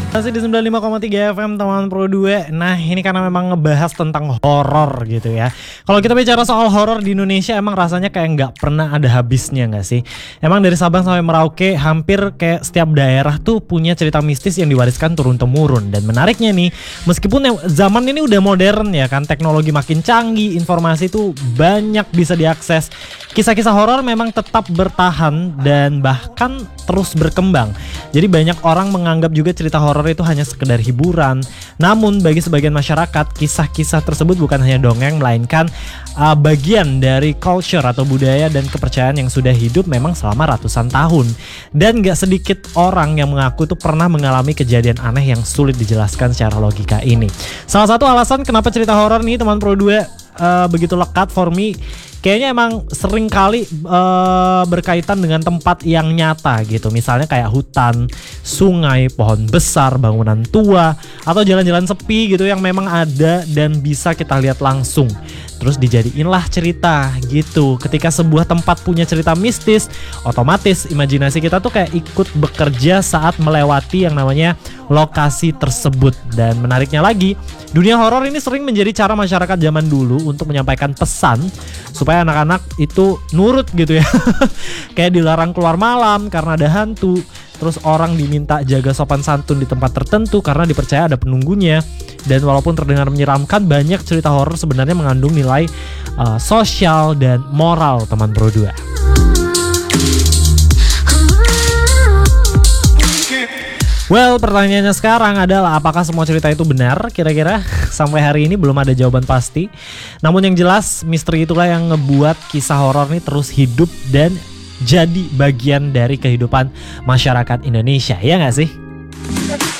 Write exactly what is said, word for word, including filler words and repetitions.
Masih di sembilan puluh lima koma tiga F M Taman Pro dua. Nah, ini karena memang ngebahas tentang horor gitu ya. Kalau kita bicara soal horor di Indonesia, emang rasanya kayak nggak pernah ada habisnya nggak sih? Emang dari Sabang sampai Merauke, hampir kayak setiap daerah tuh punya cerita mistis yang diwariskan turun-temurun. Dan menariknya nih, meskipun zaman ini udah modern ya kan, teknologi makin canggih, informasi tuh banyak bisa diakses, kisah-kisah horor memang tetap bertahan dan bahkan terus berkembang. Jadi banyak orang menganggap juga cerita horor itu hanya sekedar hiburan. Namun bagi sebagian masyarakat, kisah-kisah tersebut bukan hanya dongeng, melainkan uh, bagian dari culture atau budaya dan kepercayaan yang sudah hidup memang selama ratusan tahun. Dan gak sedikit orang yang mengaku tuh pernah mengalami kejadian aneh yang sulit dijelaskan secara logika ini. Salah satu alasan kenapa cerita horor nih teman Pro dua uh, begitu lekat for me, kayaknya emang sering kali uh, berkaitan dengan tempat yang nyata gitu. Misalnya kayak hutan, sungai, pohon besar, bangunan tua, atau jalan-jalan sepi gitu yang memang ada dan bisa kita lihat langsung. Terus dijadiinlah cerita gitu. Ketika sebuah tempat punya cerita mistis, otomatis imajinasi kita tuh kayak ikut bekerja saat melewati yang namanya lokasi tersebut. Dan menariknya lagi, dunia horor ini sering menjadi cara masyarakat zaman dulu untuk menyampaikan pesan supaya anak-anak itu nurut gitu ya. Kayak dilarang keluar malam karena ada hantu. Terus orang diminta jaga sopan santun di tempat tertentu karena dipercaya ada penunggunya. Dan walaupun terdengar menyeramkan, banyak cerita horor sebenarnya mengandung nilai uh, sosial dan moral teman Pro dua. Well, pertanyaannya sekarang adalah apakah semua cerita itu benar? Kira-kira sampai hari ini belum ada jawaban pasti. Namun yang jelas, misteri itulah yang ngebuat kisah horor ini terus hidup dan jadi bagian dari kehidupan masyarakat Indonesia, ya nggak sih?